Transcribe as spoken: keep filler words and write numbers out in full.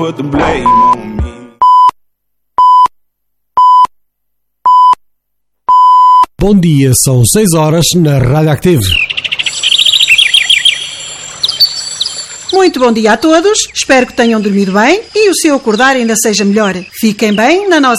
Put the blame on me. Bom dia, são seis horas na Rádio Active. Muito bom dia a todos, espero que tenham dormido bem e o seu acordar ainda seja melhor. Fiquem bem na nossa